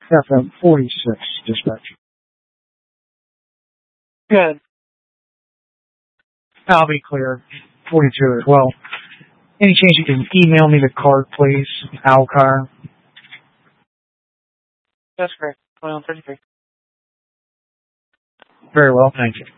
FM 46, dispatch. Good. I'll be clear. 42 as well. Any chance you can email me the card, please? Alcar. That's correct. 2133. Very well, thank you.